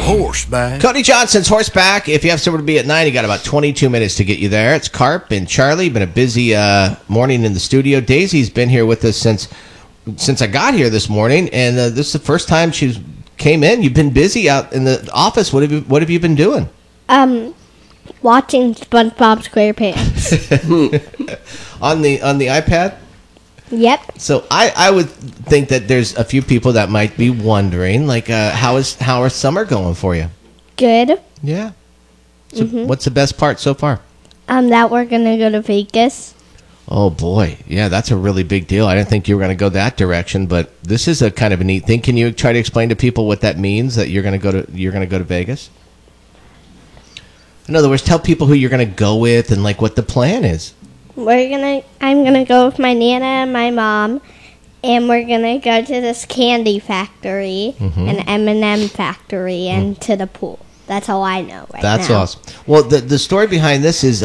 horseback. Cody Johnson's Horseback. If you have somewhere to be at 9, you got about 22 minutes to get you there. It's Carp and Charlie. Been a busy morning in the studio. Daisy's been here with us since I got here this morning, and this is the first time she's came in. You've been busy out in the office. What have you been doing? Watching SpongeBob SquarePants. on the iPad? Yep. So I would think that there's a few people that might be wondering, like, how is summer going for you? Good. Yeah. So what's the best part so far? That we're gonna go to Vegas. Oh boy, yeah, that's a really big deal. I didn't think you were going to go that direction, but this is a kind of a neat thing. Can you try to explain to people what that means? That you're going to go to Vegas? In other words, tell people who you're going to go with and like what the plan is. I'm gonna go with my Nana and my mom, and we're gonna go to this candy factory, an M&M factory, and to the pool. That's all I know right now. That's awesome. Well, the story behind this is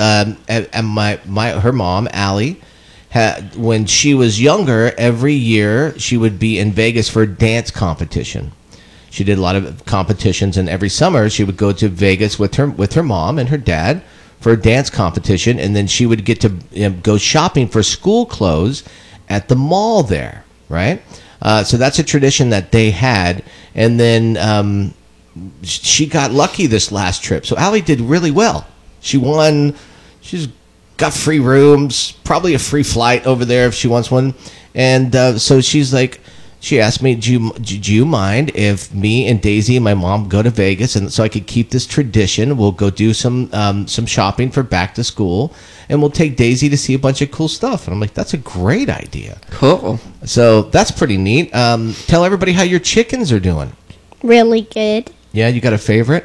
her mom, Allie, when she was younger, every year she would be in Vegas for a dance competition. She did a lot of competitions, and every summer she would go to Vegas with her mom and her dad for a dance competition, and then she would get to go shopping for school clothes at the mall there, right? So that's a tradition that they had, and then she got lucky this last trip. So Allie did really well. She won. She's got free rooms, probably a free flight over there if she wants one. And so she's like, she asked me, do you mind if me and Daisy and my mom go to Vegas, and so I could keep this tradition? We'll go do some shopping for back to school, and we'll take Daisy to see a bunch of cool stuff. And I'm like, that's a great idea. Cool. So that's pretty neat. Tell everybody how your chickens are doing. Really good. Yeah, you got a favorite?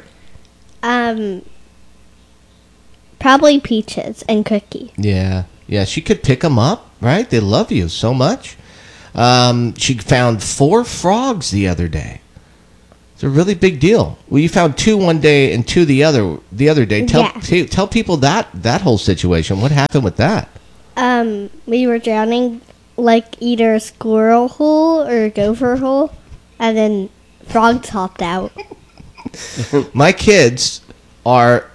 Probably Peaches and Cookie. Yeah, she could pick them up, right? They love you so much. She found 4 frogs the other day. It's a really big deal. Well, you found 2 one day and 2 the other day. Tell people that whole situation. What happened with that? We were drowning like either a squirrel hole or a gopher hole, and then frogs hopped out. My kids are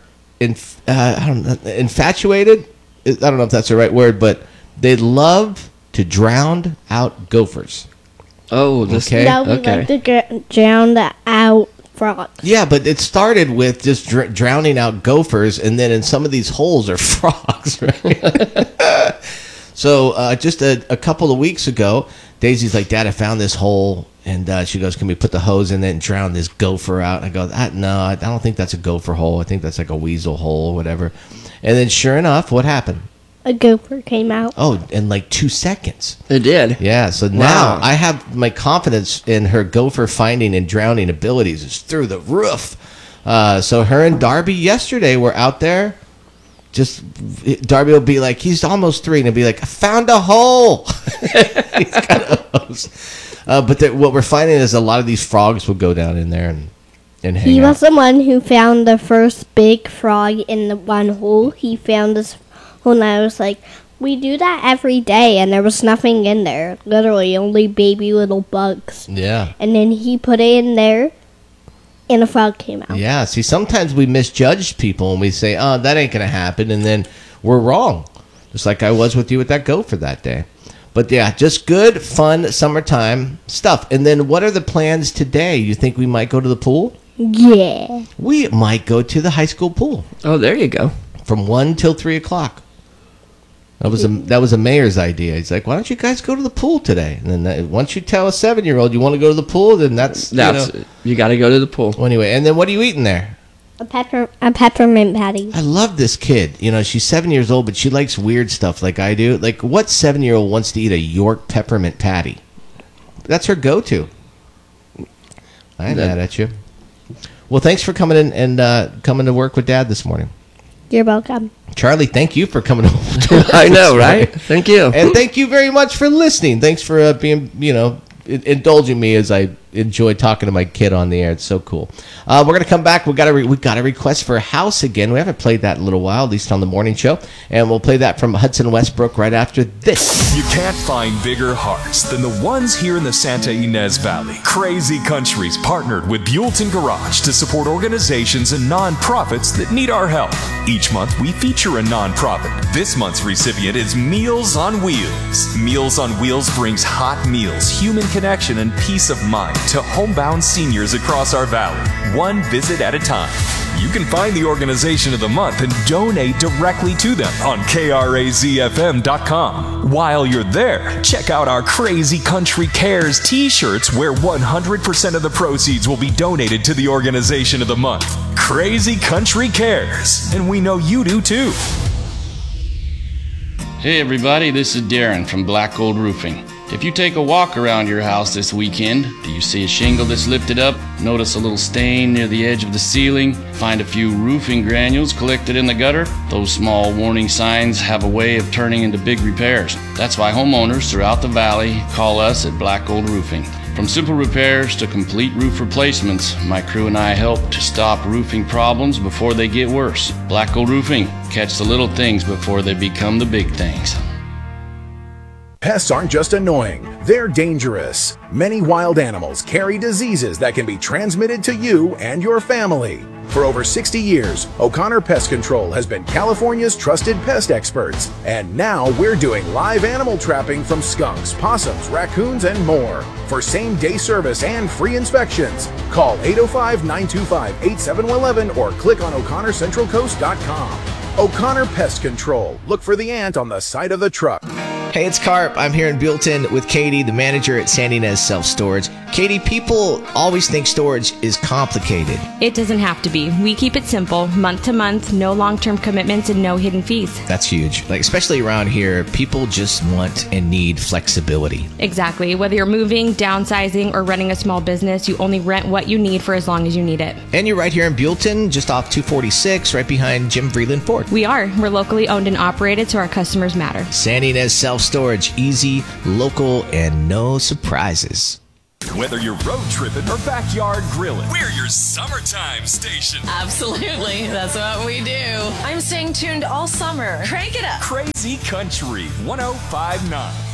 infatuated. I don't know if that's the right word, but they love to drown out gophers. Oh, okay. No, we like to drown out frogs. Yeah, but it started with just drowning out gophers, and then in some of these holes are frogs, right? So just a couple of weeks ago, Daisy's like, Dad, I found this hole. And she goes, can we put the hose in it and drown this gopher out? And I go, no, I don't think that's a gopher hole. I think that's like a weasel hole or whatever. And then sure enough, what happened? A gopher came out. Oh, in like 2 seconds. It did. Yeah, so now I have my confidence in her gopher finding and drowning abilities is through the roof. So her and Darby yesterday were out there. Just Darby will be like, he's almost 3, and he'll be like, I found a hole. He's got a hose. But what we're finding is a lot of these frogs will go down in there and hang out. He was the one who found the first big frog in the one hole. He found this hole, and I was like, we do that every day, and there was nothing in there. Literally, only baby little bugs. Yeah. And then he put it in there, and a frog came out. Yeah, see, sometimes we misjudge people, and we say, oh, that ain't going to happen, and then we're wrong. Just like I was with you with that gopher that day. But yeah, just good, fun, summertime stuff. And then what are the plans today? You think we might go to the pool? Yeah. We might go to the high school pool. Oh, there you go. From 1 till 3 o'clock. That was a mayor's idea. He's like, why don't you guys go to the pool today? And then once you tell a 7-year-old you want to go to the pool, then that's you got to go to the pool. Well, anyway, and then what are you eating there? A peppermint patty. I love this kid. She's 7 years old, but she likes weird stuff like I do. Like, what 7-year-old wants to eat a York peppermint patty? That's her go-to. I ain't mad at you. Well, thanks for coming in and coming to work with Dad this morning. You're welcome. Charlie, thank you for coming over. I know, right? Thank you. And thank you very much for listening. Thanks for being, indulging me as I enjoy talking to my kid on the air. It's so cool. We're gonna come back. We got a request for a house again. We haven't played that in a little while, at least on the morning show, and we'll play that from Hudson Westbrook right after this. You can't find bigger hearts than the ones here in the Santa Ynez Valley. Crazy Country's partnered with Buellton Garage to support organizations and nonprofits that need our help. Each month we feature a nonprofit. This month's recipient is Meals on Wheels. Meals on Wheels brings hot meals, human connection, and peace of mind to homebound seniors across our valley, one visit at a time. You can find the organization of the month and donate directly to them on KRAZFM.com. While you're there, check out our Crazy Country Cares t-shirts where 100% of the proceeds will be donated to the organization of the month. Crazy Country Cares, and we know you do too. Hey everybody, this is Darren from Black Gold Roofing. If you take a walk around your house this weekend, do you see a shingle that's lifted up? Notice a little stain near the edge of the ceiling? Find a few roofing granules collected in the gutter? Those small warning signs have a way of turning into big repairs. That's why homeowners throughout the valley call us at Black Gold Roofing. From simple repairs to complete roof replacements, my crew and I help to stop roofing problems before they get worse. Black Gold Roofing, catch the little things before they become the big things. Pests aren't just annoying, they're dangerous. Many wild animals carry diseases that can be transmitted to you and your family. For over 60 years, O'Connor Pest Control has been California's trusted pest experts. And now we're doing live animal trapping from skunks, possums, raccoons, and more. For same-day service and free inspections, call 805-925-8711 or click on o'connorcentralcoast.com. O'Connor Pest Control. Look for the ant on the side of the truck. Hey, it's Carp. I'm here in Buellton with Katie, the manager at Santa Ynez Self Storage. Katie, people always think storage is complicated. It doesn't have to be. We keep it simple, month to month, no long-term commitments and no hidden fees. That's huge. Like, especially around here, people just want and need flexibility. Exactly. Whether you're moving, downsizing, or running a small business, you only rent what you need for as long as you need it. And you're right here in Buellton, just off 246, right behind Jim Vreeland Ford. We are. We're locally owned and operated, so our customers matter. Santa Ynez Self Storage, easy, local, and no surprises. Whether you're road tripping or backyard grilling, we're your summertime station. Absolutely. That's what we do. I'm staying tuned all summer. Crank it up. Crazy Country 105.9.